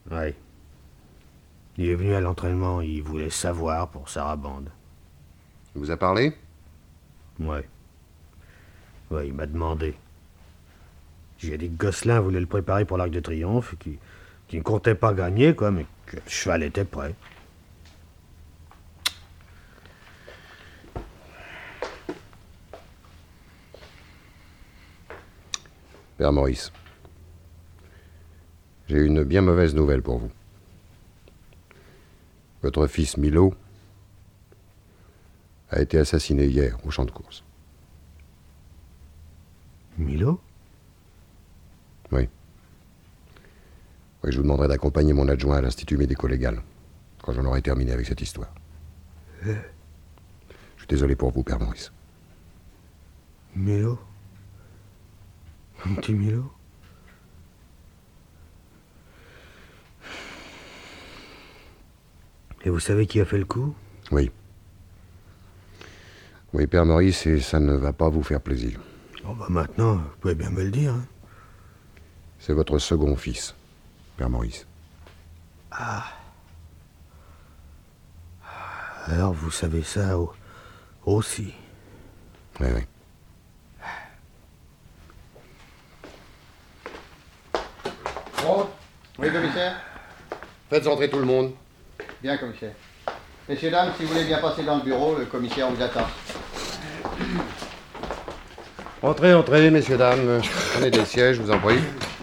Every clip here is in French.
Ouais. Il est venu à l'entraînement, il voulait savoir pour Sarabande. Il vous a parlé? Ouais. Ouais, il m'a demandé. J'ai dit que Gosselin voulait le préparer pour l'Arc de Triomphe, qu'il ne comptait pas gagner, quoi, mais que le cheval était prêt. Père Maurice, j'ai une bien mauvaise nouvelle pour vous. Votre fils Milo a été assassiné hier au champ de course. Milo? Oui. Oui, je vous demanderai d'accompagner mon adjoint à l'Institut médico-légal quand j'en aurai terminé avec cette histoire. Je suis désolé pour vous, Père Maurice. Milo? Mon petit Milo? Et vous savez qui a fait le coup? Oui. Oui, Père Maurice, et ça ne va pas vous faire plaisir. Oh bah maintenant, vous pouvez bien me le dire. Hein. C'est votre second fils, Père Maurice. Ah. Alors vous savez ça aussi. Oui, oui. Bon, Oui, commissaire? faites entrer tout le monde. Bien, commissaire. Messieurs, dames, si vous voulez bien passer dans le bureau, le commissaire vous attend. Entrez, entrez, messieurs, dames. Prenez des sièges, je vous en prie.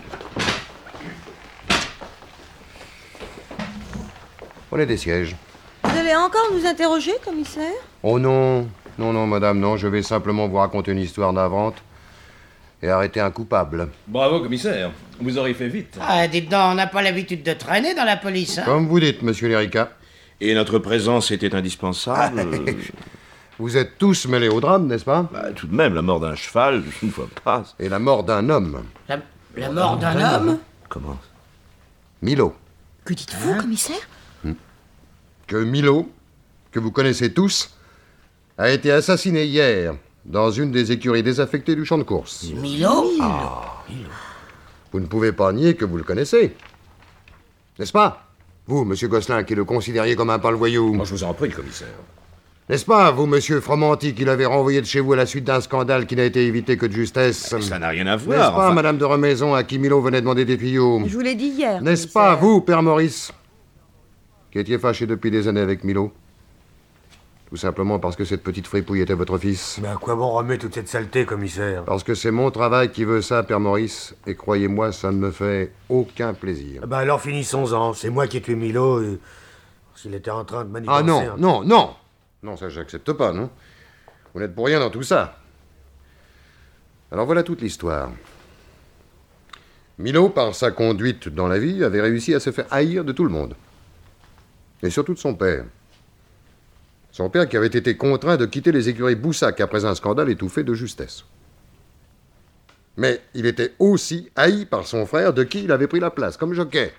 Prenez des sièges. Vous allez encore nous interroger, commissaire? Oh non, non, madame, non. Je vais simplement vous raconter une histoire navrante et arrêter un coupable. Bravo, commissaire. Vous aurez fait vite. Ah, dites donc, on n'a pas l'habitude de traîner dans la police, hein? Comme vous dites, monsieur Lérica. Et notre présence était indispensable. Vous êtes tous mêlés au drame, n'est-ce pas? Tout de même, la mort d'un cheval, une fois pas. Et la mort d'un homme. La mort d'un homme? Comment? Milo. Que dites-vous, commissaire? Que Milo, que vous connaissez tous, a été assassiné hier dans une des écuries désaffectées du champ de course. Milo? Vous ne pouvez pas nier que vous le connaissez. N'est-ce pas? Vous, monsieur Gosselin, qui le considériez comme un pâle voyou. Moi, je vous en prie, commissaire. N'est-ce pas, vous, monsieur Fromanti, qui l'avez renvoyé de chez vous à la suite d'un scandale qui n'a été évité que de justesse? Ça n'a rien à voir. N'est-ce pas, enfin- madame de Remaison, à qui Milo venait demander des tuyaux? Je vous l'ai dit hier. N'est-ce commissaire. pas, vous, Père Maurice, qui étiez fâché depuis des années avec Milo? Tout simplement parce que cette petite fripouille était votre fils. Mais à quoi bon remettre toute cette saleté, commissaire? Parce que c'est mon travail qui veut ça, Père Maurice, et croyez-moi, ça ne me fait aucun plaisir. Ah bah alors finissons-en. C'est moi qui ai tué Milo. S'il était en train de manigancer... Ah non, non, non! Non, ça j'accepte pas, non? Vous n'êtes pour rien dans tout ça. Alors voilà toute l'histoire. Milo, par sa conduite dans la vie, avait réussi à se faire haïr de tout le monde. Et surtout de son père. Son père qui avait été contraint de quitter les écuries Boussac après un scandale étouffé de justesse. Mais il était aussi haï par son frère de qui il avait pris la place, comme jockey.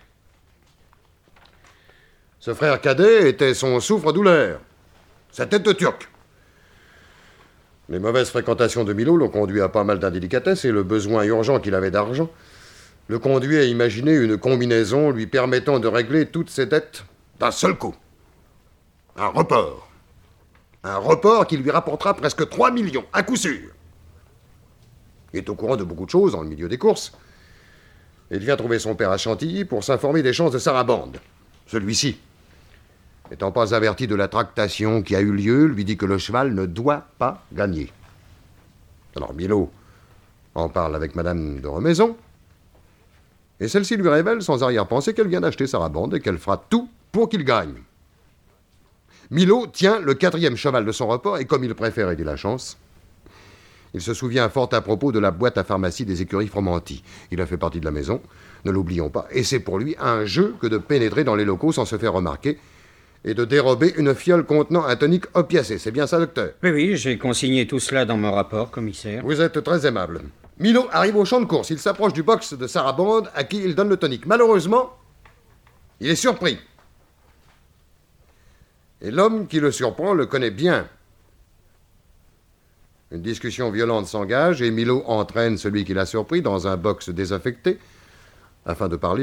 Ce frère cadet était son souffre-douleur, sa tête de turc. Les mauvaises fréquentations de Milo l'ont conduit à pas mal d'indélicatesse et le besoin urgent qu'il avait d'argent le conduit à imaginer une combinaison lui permettant de régler toutes ses dettes d'un seul coup. Un report. Un report qui lui rapportera presque 3 millions, à coup sûr. Il est au courant de beaucoup de choses dans le milieu des courses. Il vient trouver son père à Chantilly pour s'informer des chances de Sarabande. Celui-ci, n'étant pas averti de la tractation qui a eu lieu, lui dit que le cheval ne doit pas gagner. Alors Milo en parle avec Madame de Remaison, et celle-ci lui révèle sans arrière-pensée qu'elle vient d'acheter Sarabande et qu'elle fera tout pour qu'il gagne. Milo tient le 4e cheval de son report, et comme il préfère aider la chance, il se souvient fort à propos de la boîte à pharmacie des écuries Fromanti. Il a fait partie de la maison, ne l'oublions pas, et c'est pour lui un jeu que de pénétrer dans les locaux sans se faire remarquer et de dérober une fiole contenant un tonique opiacé. C'est bien ça, docteur? Oui, j'ai consigné tout cela dans mon rapport, commissaire. Vous êtes très aimable. Milo arrive au champ de course. Il s'approche du box de Sarabande à qui il donne le tonique. Malheureusement, il est surpris. Et l'homme qui le surprend le connaît bien. Une discussion violente s'engage et Milo entraîne celui qui l'a surpris dans un box désaffecté afin de parler